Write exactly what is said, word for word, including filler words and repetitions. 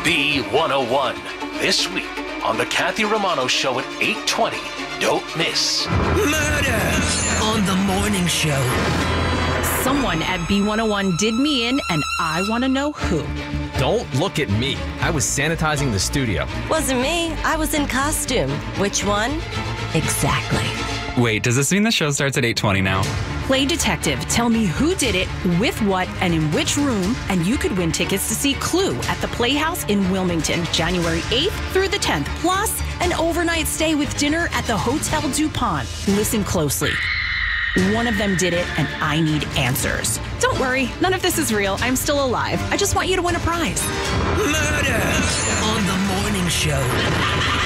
B one oh one. This week on The Kathy Romano Show at eight twenty. Don't miss. Murder on the morning show. Someone at B one oh one did me in, and I want to know who. Don't look at me. I was sanitizing the studio. Wasn't me. I was in costume. Which one? Exactly. Wait, does this mean the show starts at eight twenty now? Play detective. Tell me who did it, with what, and in which room, and you could win tickets to see Clue at the Playhouse in Wilmington, January eighth through the tenth, plus an overnight stay with dinner at the Hotel DuPont. Listen closely. One of them did it, and I need answers. Don't worry, none of this is real. I'm still alive. I just want you to win a prize. Murder on the morning show.